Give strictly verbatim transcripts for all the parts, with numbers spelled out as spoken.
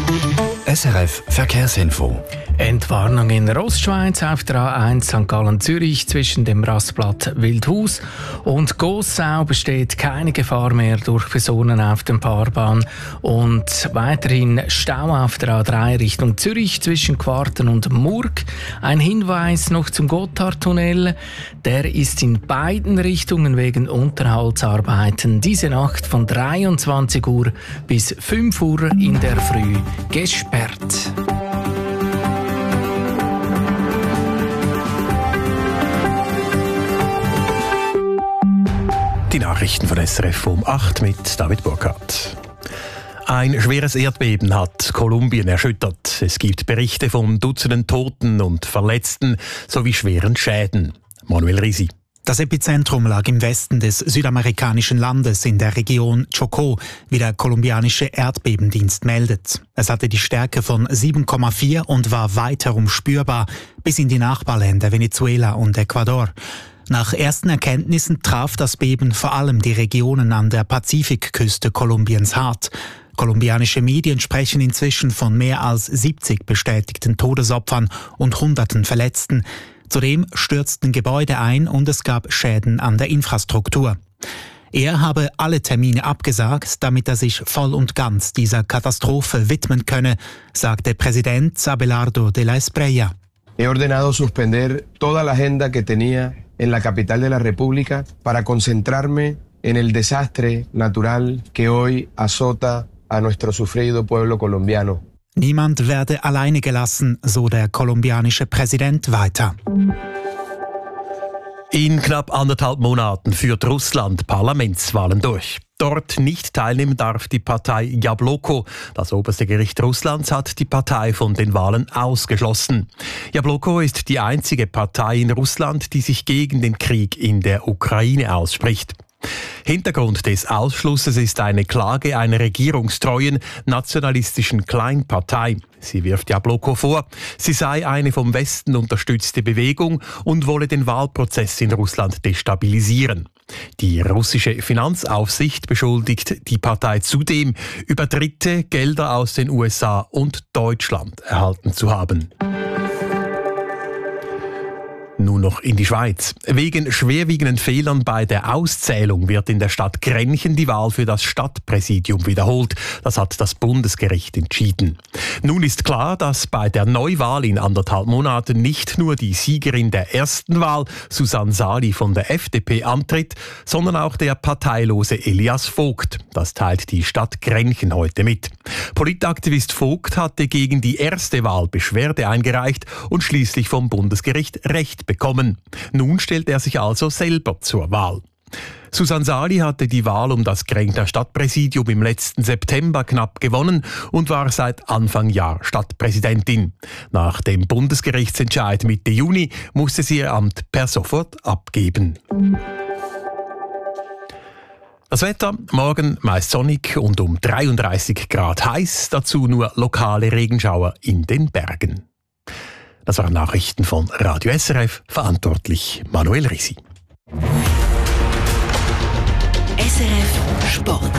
S R F Verkehrsinfo. Entwarnung in der Ostschweiz auf der A eins Sankt Gallen-Zürich zwischen dem Rastplatz Wildhaus und Gossau besteht keine Gefahr mehr durch Personen auf der Fahrbahn und weiterhin Stau auf der A drei Richtung Zürich zwischen Quarten und Murg. Ein Hinweis noch zum Gotthardtunnel, der ist in beiden Richtungen wegen Unterhaltsarbeiten diese Nacht von dreiundzwanzig Uhr bis fünf Uhr in der Früh gesperrt. Die Nachrichten von S R F um acht mit David Burkhardt. Ein schweres Erdbeben hat Kolumbien erschüttert. Es gibt Berichte von Dutzenden Toten und Verletzten sowie schweren Schäden. Manuel Risi. Das Epizentrum lag im Westen des südamerikanischen Landes in der Region Chocó, wie der kolumbianische Erdbebendienst meldet. Es hatte die Stärke von sieben Komma vier und war weiterum spürbar bis in die Nachbarländer Venezuela und Ecuador. Nach ersten Erkenntnissen traf das Beben vor allem die Regionen an der Pazifikküste Kolumbiens hart. Kolumbianische Medien sprechen inzwischen von mehr als siebzig bestätigten Todesopfern und Hunderten Verletzten. Zudem stürzten Gebäude ein und es gab Schäden an der Infrastruktur. Er habe alle Termine abgesagt, damit er sich voll und ganz dieser Katastrophe widmen könne, sagte Präsident Abelardo de la Espriella. He ordenado suspender toda la agenda que tenía en la capital de la República para concentrarme en el desastre natural que hoy azota a nuestro sufrido pueblo colombiano. Niemand werde alleine gelassen, so der kolumbianische Präsident weiter. In knapp anderthalb Monaten führt Russland Parlamentswahlen durch. Dort nicht teilnehmen darf die Partei Jabloko. Das oberste Gericht Russlands hat die Partei von den Wahlen ausgeschlossen. Jabloko ist die einzige Partei in Russland, die sich gegen den Krieg in der Ukraine ausspricht. Hintergrund des Ausschlusses ist eine Klage einer regierungstreuen nationalistischen Kleinpartei. Sie wirft Jabloko vor, sie sei eine vom Westen unterstützte Bewegung und wolle den Wahlprozess in Russland destabilisieren. Die russische Finanzaufsicht beschuldigt die Partei zudem, über Dritte Gelder aus den U S A und Deutschland erhalten zu haben. Nun noch in die Schweiz. Wegen schwerwiegenden Fehlern bei der Auszählung wird in der Stadt Grenchen die Wahl für das Stadtpräsidium wiederholt. Das hat das Bundesgericht entschieden. Nun ist klar, dass bei der Neuwahl in anderthalb Monaten nicht nur die Siegerin der ersten Wahl, Susanne Sali von der F D P, antritt, sondern auch der parteilose Elias Vogt. Das teilt die Stadt Grenchen heute mit. Politaktivist Vogt hatte gegen die erste Wahl Beschwerde eingereicht und schließlich vom Bundesgericht Recht bekommen. Nun stellt er sich also selber zur Wahl. Susanne Sali hatte die Wahl um das Grenchner Stadtpräsidium im letzten September knapp gewonnen und war seit Anfang Jahr Stadtpräsidentin. Nach dem Bundesgerichtsentscheid Mitte Juni musste sie ihr Amt per sofort abgeben. Das Wetter, morgen meist sonnig und um dreiunddreißig Grad heiß, dazu nur lokale Regenschauer in den Bergen. Das waren Nachrichten von Radio S R F, verantwortlich Manuel Risi. S R F Sport.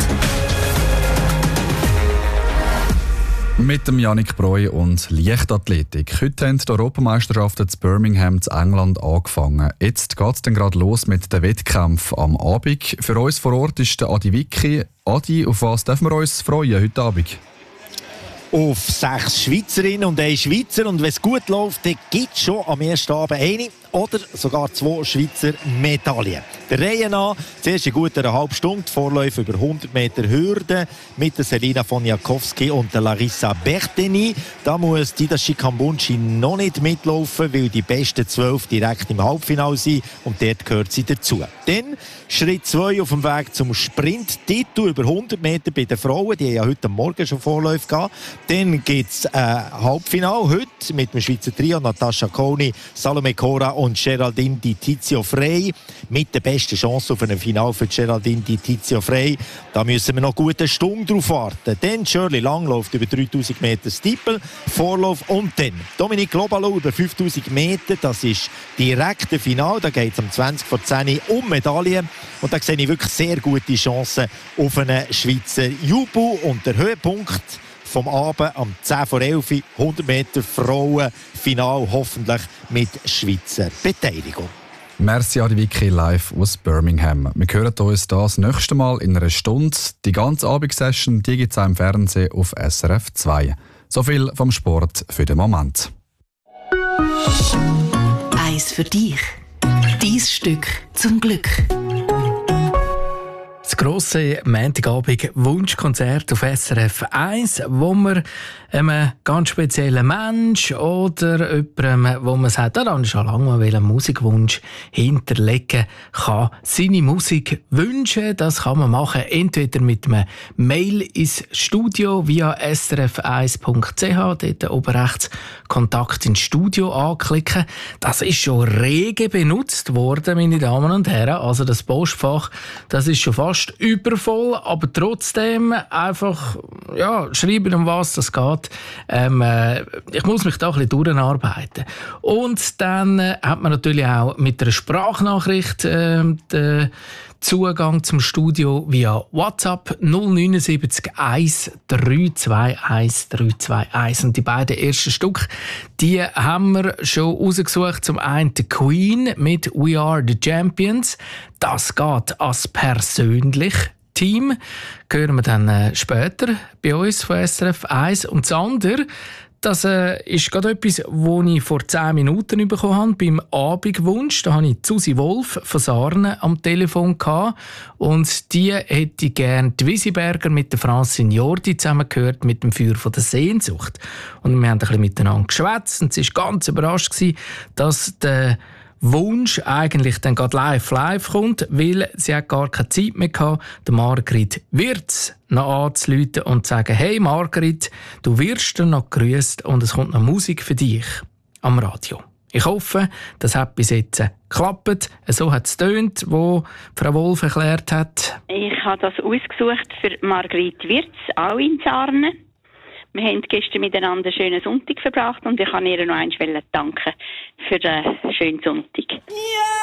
Mit dem Yannick Breu und Leichtathletik. Heute haben die Europameisterschaften in Birmingham in England angefangen. Jetzt geht es dann gerade los mit den Wettkämpfen am Abend. Für uns vor Ort ist der Adi Wicki. Adi, auf was dürfen wir uns freuen heute Abend? Auf sechs Schweizerinnen und ein Schweizer. Und wenn es gut läuft, dann gibt es schon am ersten Abend eine oder sogar zwei Schweizer Medaillen. Der Reihe nach, zuerst in gut einer halben Stunde, Vorläufe über hundert Meter Hürde mit der Selina Woniakowski und der Larissa Berteni. Da muss Dida Shikambunchi noch nicht mitlaufen, weil die besten zwölf direkt im Halbfinale sind und dort gehört sie dazu. Dann Schritt zwei auf dem Weg zum Sprint-Titel über hundert Meter bei den Frauen. Die haben ja heute Morgen schon Vorläufe gehabt. Dann gibt es ein Halbfinale heute mit dem Schweizer Trio Natascha Koni, Salome Cora und Geraldine Di Tizio Frey. Mit der besten Chance auf ein Finale für Geraldine Di Tizio Frey. Da müssen wir noch gut eine Stunde drauf warten. Dann Shirley Lang läuft über dreitausend Meter Steeple, Vorlauf und dann Dominique Globalo über fünftausend Meter. Das ist direkt das Finale. Da geht es um zwanzig vor zehn um Medaillen. Und da sehe ich wirklich sehr gute Chancen auf einen Schweizer Jubu. Und der Höhepunkt vom Abend am zehn vor elf, hundert Meter Frauenfinal, hoffentlich mit Schweizer Beteiligung. Merci an die Vicky live aus Birmingham. Wir hören uns das nächste Mal in einer Stunde. Die ganze Abendsession gibt es auch im Fernsehen auf S R F zwei. So viel vom Sport für den Moment. Eis für dich. Dein Stück zum Glück. Das grosse Montagabend-Wunschkonzert auf S R F eins, wo man einem ganz speziellen Mensch oder jemandem, wo man sagt, da ist schon lange mal einen Musikwunsch hinterlegen kann, seine Musik wünschen. Das kann man machen, entweder mit einem Mail ins Studio via s r f eins punkt c h, dort oben rechts Kontakt ins Studio anklicken. Das ist schon rege benutzt worden, meine Damen und Herren. Also das Postfach, das ist schon fast übervoll, aber trotzdem einfach ja, schreiben, um was das geht. Ähm, äh, ich muss mich da ein bisschen durcharbeiten. Und dann äh, hat man natürlich auch mit einer Sprachnachricht äh, den Zugang zum Studio via WhatsApp null neun sieben eins drei zwei eins drei zwei eins. Und die beiden ersten Stück, die haben wir schon rausgesucht. Zum einen die Queen mit «We are the Champions». Das geht als persönlich Team. Hören wir dann äh, später bei uns von S R F eins. Und das andere, das äh, ist gerade etwas, was ich vor zehn Minuten bekommen habe, beim Abendwunsch. Da hatte ich Susi Wolf von Sarne am Telefon gehabt. Und die hätte gerne die Wisiberger mit der Francine Jordi zusammengehört mit dem Feuer von der Sehnsucht. Und wir haben ein bisschen miteinander geschwätzt und sie war ganz überrascht, dass der Wunsch eigentlich dann gerade live live kommt, weil sie hat gar keine Zeit mehr gehabt, der Margrit Wirz noch anzurufen und zu sagen, hey Margrit, du wirst dann noch gegrüßt und es kommt noch Musik für dich am Radio. Ich hoffe, das hat bis jetzt geklappt. So hat es getönt, wo Frau Wolf erklärt hat. Ich habe das ausgesucht für Margrit Wirz, auch in Sarne. Wir haben gestern miteinander einen schönen Sonntag verbracht und ich kann ihr noch einmal danken für den schönen Sonntag. Yeah!